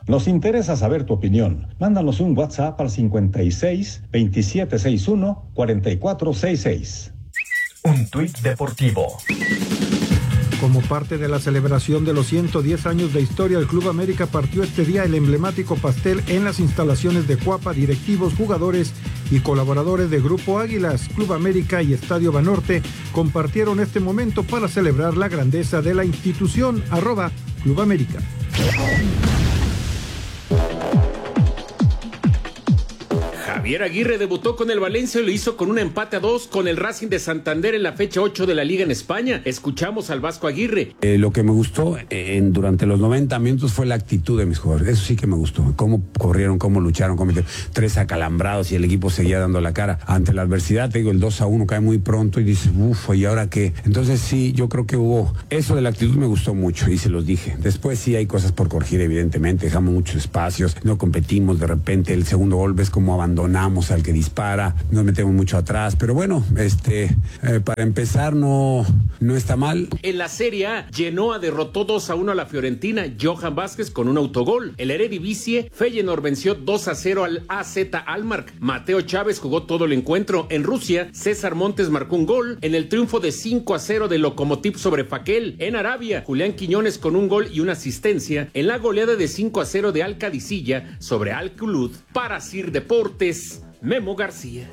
Nos interesa saber tu opinión. Mándanos un WhatsApp al 56 2761 4466. Un tuit deportivo. Como parte de la celebración de los 110 años de historia, el Club América partió este día el emblemático pastel en las instalaciones de Cuapa. Directivos, jugadores y colaboradores de Grupo Águilas, Club América y Estadio Banorte compartieron este momento para celebrar la grandeza de la institución. @Club América. Javier Aguirre debutó con el Valencia y lo hizo con un empate a 2 con el Racing de Santander en la fecha 8 de la Liga en España. Escuchamos al Vasco Aguirre. Lo que me gustó durante los 90 minutos fue la actitud de mis jugadores. Eso sí que me gustó. Cómo corrieron, cómo lucharon, cómo metieron 3 acalambrados y el equipo seguía dando la cara ante la adversidad. Te digo, el 2-1 cae muy pronto y dices, ¿y ahora qué? Entonces sí, yo creo que hubo... Eso de la actitud me gustó mucho y se los dije. Después sí hay cosas por corregir, evidentemente. Dejamos muchos espacios, no competimos. De repente el segundo gol ves como abandonamos al que dispara, nos metemos mucho atrás, pero bueno, para empezar no está mal. En la Serie A, Genoa derrotó 2-1 a la Fiorentina, Johan Vázquez con un autogol. El Eredivisie, Feyenoord venció 2-0 al AZ Alkmaar. Mateo Chávez jugó todo el encuentro. En Rusia, César Montes marcó un gol en el triunfo de 5-0 de Lokomotiv sobre Fakel. En Arabia, Julián Quiñones con un gol y una asistencia en la goleada de 5-0 de Al Qadisiyah sobre Al Khulud. Para Sir Deportes, Memo García.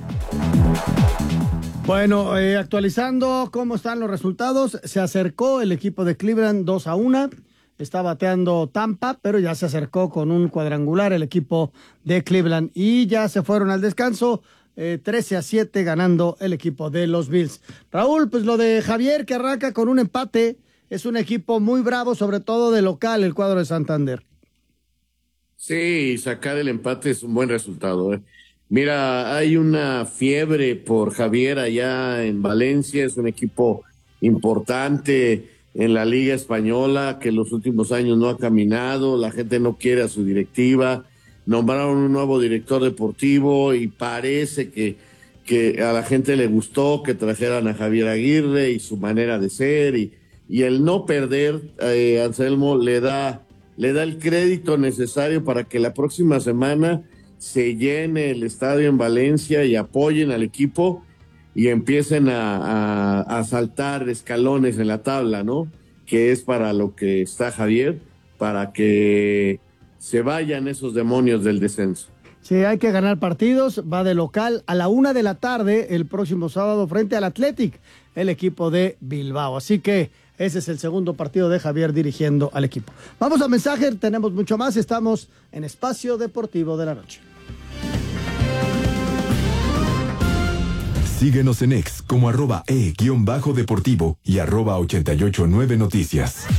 Bueno, actualizando cómo están los resultados, se acercó el equipo de Cleveland 2-1, está bateando Tampa, pero ya se acercó con un cuadrangular el equipo de Cleveland y ya se fueron al descanso, 13-7 ganando el equipo de los Bills. Raúl, pues lo de Javier que arranca con un empate, es un equipo muy bravo, sobre todo de local, el cuadro de Santander. Sí, sacar el empate es un buen resultado. Mira, hay una fiebre por Javier allá en Valencia, es un equipo importante en la Liga Española que en los últimos años no ha caminado, la gente no quiere a su directiva, nombraron un nuevo director deportivo y parece que a la gente le gustó que trajeran a Javier Aguirre y su manera de ser y el no perder, Anselmo, le da el crédito necesario para que la próxima semana se llene el estadio en Valencia y apoyen al equipo y empiecen a saltar escalones en la tabla, ¿no? Que es para lo que está Javier, para que se vayan esos demonios del descenso. Sí, hay que ganar partidos, va de local a la 1 de la tarde el próximo sábado frente al Athletic, el equipo de Bilbao. Así que ese es el segundo partido de Javier dirigiendo al equipo. Vamos a mensaje, tenemos mucho más, estamos en Espacio Deportivo de la Noche. Síguenos en X como @e_deportivo y @889noticias.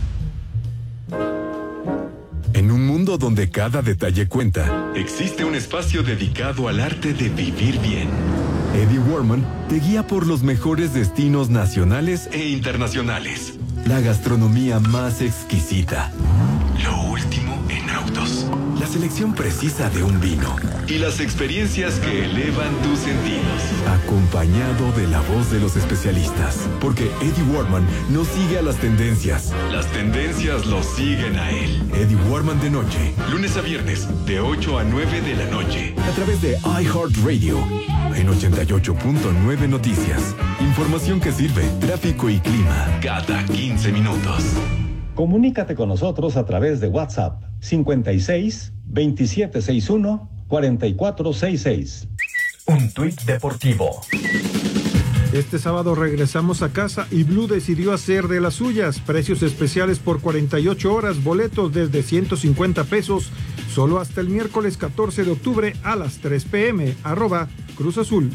En un mundo donde cada detalle cuenta, existe un espacio dedicado al arte de vivir bien. Eddie Warman te guía por los mejores destinos nacionales e internacionales. La gastronomía más exquisita. Lo último en autos. La selección precisa de un vino. Y las experiencias que elevan tus sentidos. Acompañado de la voz de los especialistas. Porque Eddie Warman no sigue a las tendencias. Las tendencias lo siguen a él. Eddie Warman de noche. Lunes a viernes, de 8 a 9 de la noche. A través de iHeartRadio. En 88.9 Noticias. Información que sirve. Tráfico y clima. Cada 15 minutos. Comunícate con nosotros a través de WhatsApp 56 2761 4466. Un tuit deportivo. Este sábado regresamos a casa y Blue decidió hacer de las suyas. Precios especiales por 48 horas, boletos desde 150 pesos, solo hasta el miércoles 14 de octubre a las 3 p.m. @Cruz Azul.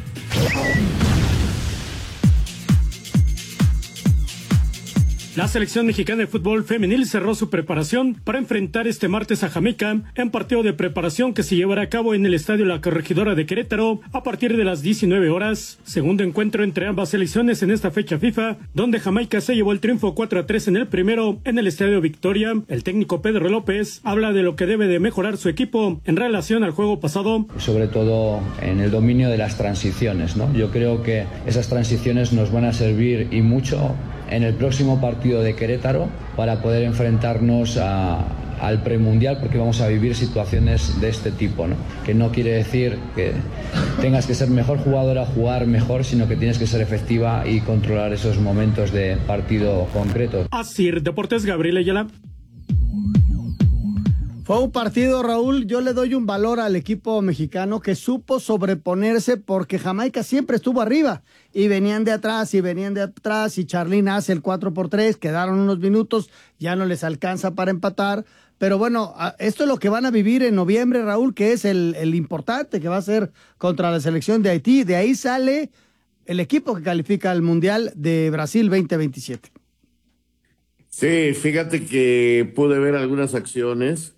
La selección mexicana de fútbol femenil cerró su preparación para enfrentar este martes a Jamaica en partido de preparación que se llevará a cabo en el Estadio La Corregidora de Querétaro a partir de las 19 horas. Segundo encuentro entre ambas selecciones en esta fecha FIFA, donde Jamaica se llevó el triunfo 4-3 en el primero en el Estadio Victoria. El técnico Pedro López habla de lo que debe de mejorar su equipo en relación al juego pasado. Sobre todo en el dominio de las transiciones, ¿no? Yo creo que esas transiciones nos van a servir y mucho en el próximo partido de Querétaro para poder enfrentarnos a al premundial, porque vamos a vivir situaciones de este tipo, ¿no? Que no quiere decir que tengas que ser mejor jugadora, jugar mejor, sino que tienes que ser efectiva y controlar esos momentos de partido concreto. Así, Deportes, Gabriel Ayala. Fue un partido, Raúl, yo le doy un valor al equipo mexicano que supo sobreponerse porque Jamaica siempre estuvo arriba y venían de atrás y Charlín hace el 4-3, quedaron unos minutos, ya no les alcanza para empatar, pero bueno, esto es lo que van a vivir en noviembre, Raúl, que es el importante que va a ser contra la selección de Haití, de ahí sale el equipo que califica al Mundial de Brasil 2027. Sí, fíjate que pude ver algunas acciones.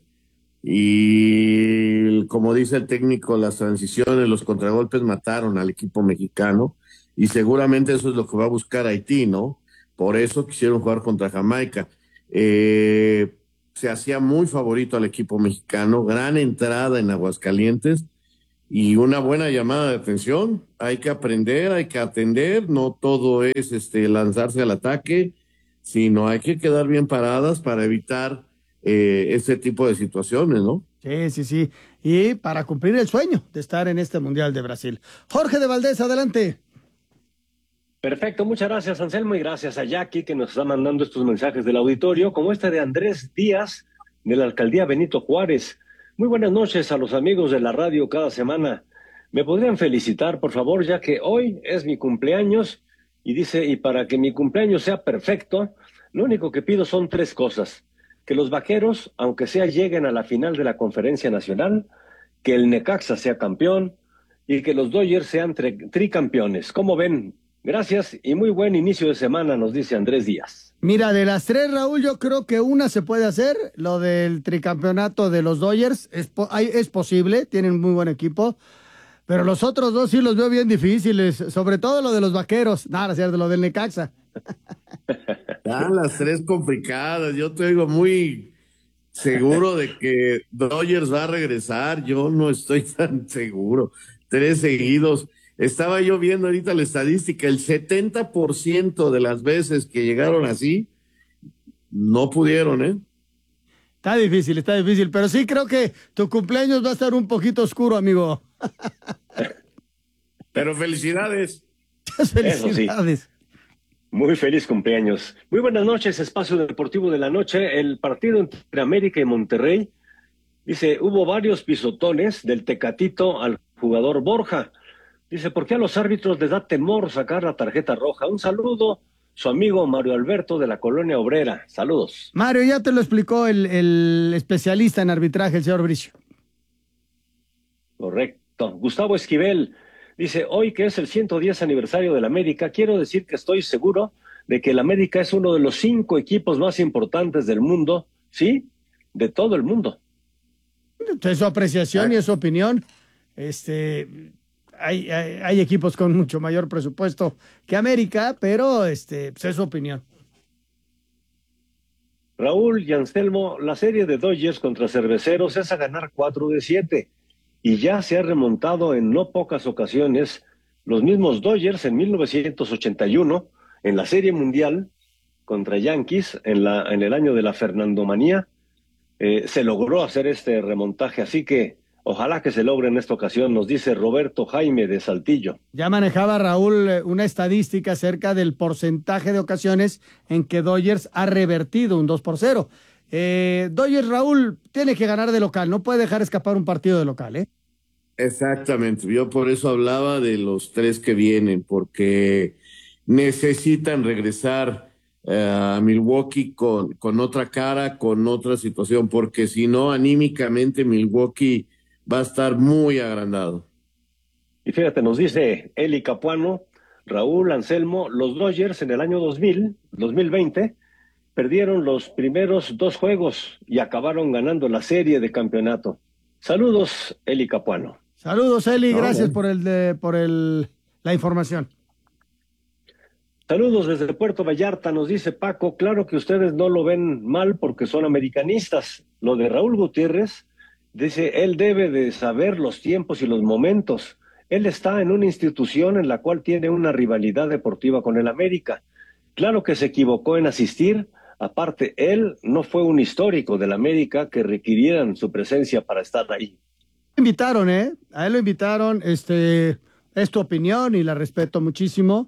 Y como dice el técnico, las transiciones, los contragolpes mataron al equipo mexicano y seguramente eso es lo que va a buscar Haití, ¿no? Por eso quisieron jugar contra Jamaica. Se hacía muy favorito al equipo mexicano, gran entrada en Aguascalientes y una buena llamada de atención. Hay que aprender, hay que atender, no todo es lanzarse al ataque, sino hay que quedar bien paradas para evitar ese tipo de situaciones, ¿no? Sí. Y para cumplir el sueño de estar en este Mundial de Brasil. Jorge de Valdés, adelante. Perfecto, muchas gracias, Anselmo, y gracias a Jackie que nos está mandando estos mensajes del auditorio, como este de Andrés Díaz, de la Alcaldía Benito Juárez. Muy buenas noches a los amigos de la radio cada semana. ¿Me podrían felicitar, por favor, ya que hoy es mi cumpleaños? Y dice, y para que mi cumpleaños sea perfecto, lo único que pido son 3 cosas. Que los Vaqueros, aunque sea, lleguen a la final de la Conferencia Nacional, que el Necaxa sea campeón y que los Dodgers sean tricampeones. ¿Cómo ven? Gracias y muy buen inicio de semana, nos dice Andrés Díaz. Mira, de las 3, Raúl, yo creo que una se puede hacer, lo del tricampeonato de los Dodgers, es posible, tienen muy buen equipo, pero los otros 2 sí los veo bien difíciles, sobre todo lo de los Vaqueros, nada, de lo del Necaxa. Las 3 complicadas, yo te digo muy seguro de que Dodgers va a regresar, yo no estoy tan seguro, 3 seguidos. Estaba yo viendo ahorita la estadística, el 70% de las veces que llegaron así, no pudieron, ¿eh? Está difícil, pero sí creo que tu cumpleaños va a estar un poquito oscuro, amigo. Pero felicidades. Felicidades. Sí. Muy feliz cumpleaños. Muy buenas noches, Espacio Deportivo de la Noche. El partido entre América y Monterrey, dice, hubo varios pisotones del Tecatito al jugador Borja. Dice, ¿por qué a los árbitros les da temor sacar la tarjeta roja? Un saludo, su amigo Mario Alberto de la Colonia Obrera. Saludos. Mario, ya te lo explicó el especialista en arbitraje, el señor Bricio. Correcto. Gustavo Esquivel dice, hoy que es el 110 aniversario del América, quiero decir que estoy seguro de que el América es uno de los 5 equipos más importantes del mundo, ¿sí? De todo el mundo. Es su apreciación y es su opinión. Hay equipos con mucho mayor presupuesto que América, pero pues es su opinión. Raúl y Anselmo, la serie de Dodgers contra Cerveceros es a ganar 4 de 7 y ya se ha remontado en no pocas ocasiones. Los mismos Dodgers en 1981, en la Serie Mundial contra Yankees, en el año de la Fernandomanía, se logró hacer este remontaje, así que ojalá que se logre en esta ocasión, nos dice Roberto Jaime de Saltillo. Ya manejaba Raúl una estadística acerca del porcentaje de ocasiones en que Dodgers ha revertido un 2-0. Dodgers, Raúl, tiene que ganar de local, no puede dejar escapar un partido de local, ¿eh? Exactamente, yo por eso hablaba de los 3 que vienen, porque necesitan regresar a Milwaukee con otra cara, con otra situación, porque si no, anímicamente Milwaukee va a estar muy agrandado. Y fíjate, nos dice Eli Capuano, Raúl, Anselmo, los Dodgers en el año 2020, perdieron los primeros 2 juegos y acabaron ganando la serie de campeonato. Saludos, Eli Capuano. Saludos, Eli, gracias por la información. Saludos desde Puerto Vallarta, nos dice Paco, claro que ustedes no lo ven mal porque son americanistas. Lo de Raúl Gutiérrez, dice, él debe de saber los tiempos y los momentos. Él está en una institución en la cual tiene una rivalidad deportiva con el América. Claro que se equivocó en asistir Aparte, él no fue un histórico del América que requirieran su presencia para estar ahí. Invitaron, a él lo invitaron, es tu opinión y la respeto muchísimo,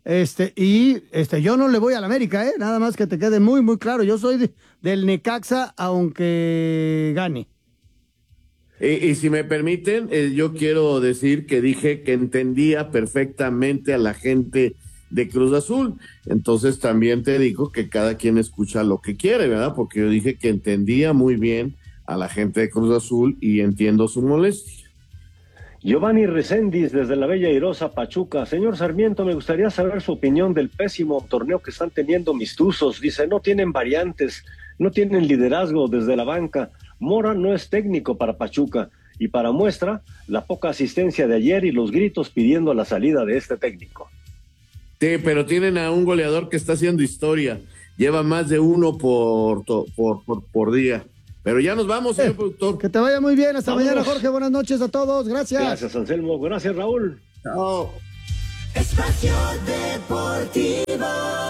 yo no le voy al América, nada más que te quede muy, muy claro, yo soy del Necaxa, aunque gane. Y si me permiten, yo quiero decir que dije que entendía perfectamente a la gente de Cruz Azul, entonces también te digo que cada quien escucha lo que quiere, ¿verdad? Porque yo dije que entendía muy bien a la gente de Cruz Azul y entiendo su molestia. Giovanni Reséndiz, desde la Bella Airosa, Pachuca. Señor Sarmiento, me gustaría saber su opinión del pésimo torneo que están teniendo mis Tuzos. Dice, no tienen variantes, no tienen liderazgo desde la banca. Mora no es técnico para Pachuca. Y para muestra, la poca asistencia de ayer y los gritos pidiendo la salida de este técnico. Sí, pero tienen a un goleador que está haciendo historia. Lleva más de uno por día. Pero ya nos vamos, señor productor. Que te vaya muy bien. Hasta mañana, Jorge. Buenas noches a todos. Gracias. Gracias, Anselmo. Gracias, Raúl. Chao. Espacio Deportivo.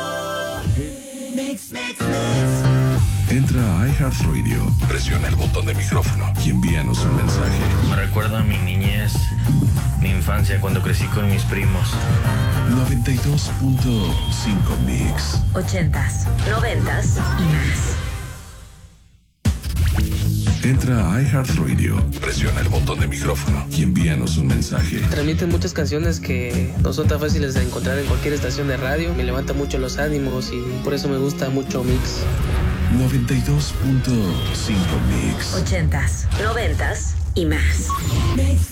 Mix. Entra a iHeartRadio, presiona el botón de micrófono y envíanos un mensaje. Me recuerda a mi niñez, mi infancia cuando crecí con mis primos. 92.5 Mix. 80s, 90s y más. Entra a iHeartRadio, presiona el botón de micrófono y envíanos un mensaje. Transmiten muchas canciones que no son tan fáciles de encontrar en cualquier estación de radio. Me levanta mucho los ánimos y por eso me gusta mucho Mix. 92.5 Mix. 80s, 90s y más. Mix.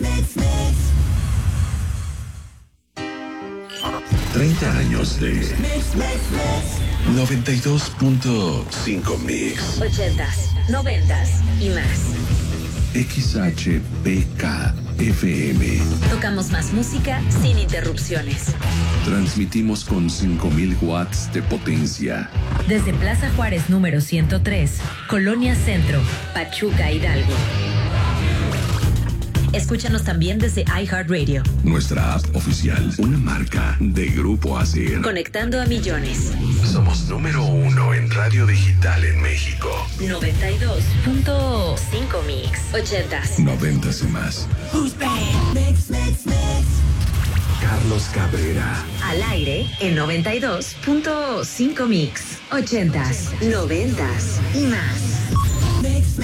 30 años de 92.5 Mix. 80s, 90s y más. XHPK FM. Tocamos más música sin interrupciones. Transmitimos con 5,000 watts de potencia. Desde Plaza Juárez número 103, Colonia Centro, Pachuca, Hidalgo. Escúchanos también desde iHeartRadio. Nuestra app oficial, una marca de Grupo ASIR. Conectando a millones. Somos número 1 en radio digital en México. 92.5 Mix. 80s. 90s y más. Mix. Carlos Cabrera. Al aire en 92.5 Mix. 80s, 90s y más. Mix.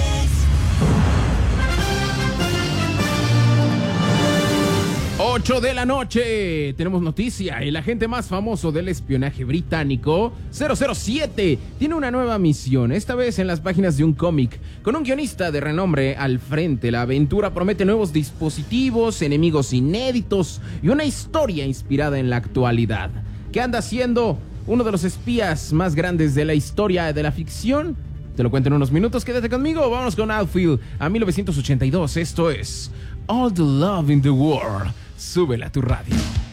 8 de la noche, tenemos noticia. El agente más famoso del espionaje británico, 007, tiene una nueva misión, esta vez en las páginas de un cómic. Con un guionista de renombre al frente, la aventura promete nuevos dispositivos, enemigos inéditos y una historia inspirada en la actualidad. ¿Qué anda haciendo uno de los espías más grandes de la historia de la ficción? Te lo cuento en unos minutos, quédate conmigo. Vámonos con Outfield a 1982. Esto es All the Love in the World. Súbela a tu radio.